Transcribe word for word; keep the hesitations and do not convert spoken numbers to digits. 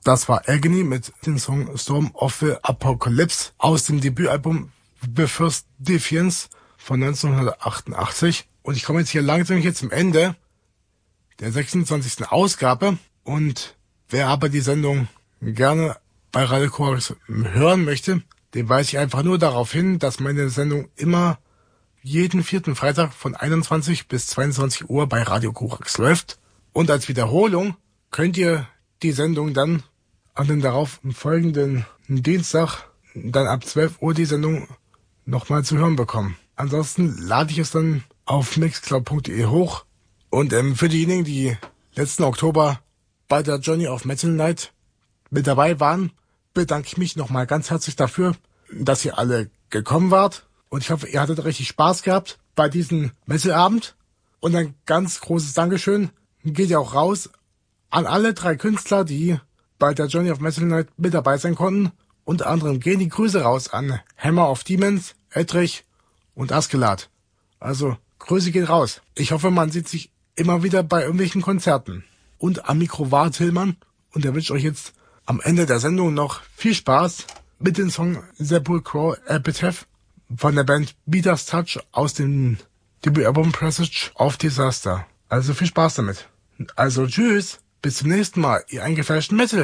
Das war Agony mit dem Song Storm of the Apocalypse aus dem Debütalbum The First Defiance von neunzehnhundertachtundachtzig. Und ich komme jetzt hier langsam hier zum Ende der sechsundzwanzigsten Ausgabe. Und wer aber die Sendung gerne bei Radio Korax hören möchte, dem weise ich einfach nur darauf hin, dass meine Sendung immer jeden vierten Freitag von einundzwanzig bis zweiundzwanzig Uhr bei Radio Korax läuft. Und als Wiederholung könnt ihr die Sendung dann an den darauf folgenden Dienstag dann ab zwölf Uhr die Sendung nochmal zu hören bekommen. Ansonsten lade ich es dann auf mixcloud punkt de hoch. Und ähm, für diejenigen, die letzten Oktober bei der Journey of Metal Night mit dabei waren, bedanke ich mich nochmal ganz herzlich dafür, dass ihr alle gekommen wart. Und ich hoffe, ihr hattet richtig Spaß gehabt bei diesem Metal-Abend. Und ein ganz großes Dankeschön geht ja auch raus an alle drei Künstler, die bei der Journey of Metal Night mit dabei sein konnten. Unter anderem gehen die Grüße raus an Hammer of Demons, Edrich und Askeladd. Also, Grüße geht raus. Ich hoffe, man sieht sich immer wieder bei irgendwelchen Konzerten. Und am Mikro war Tillmann. Und er wünscht euch jetzt am Ende der Sendung noch viel Spaß mit dem Song Sepulchral Epitaph von der Band Beaters Touch aus dem Debütalbum Presage of Disaster. Also viel Spaß damit. Also tschüss, bis zum nächsten Mal, ihr eingefleischten Metal.